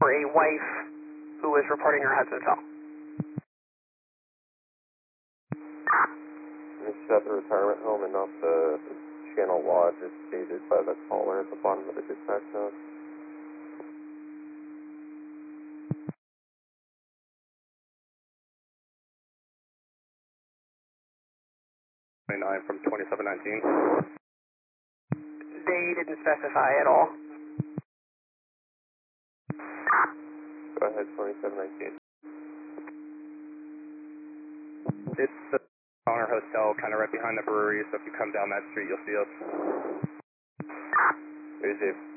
for a wife who was reporting her husband fell. This is at the retirement home and not the channel lodge as stated by the caller at the bottom of the dispatch note. 29 from 2719. They didn't specify at all. Go ahead, 2719. It's the Honor Hotel, kind of right behind the brewery, so if you come down that street, you'll see us. Here's Dave.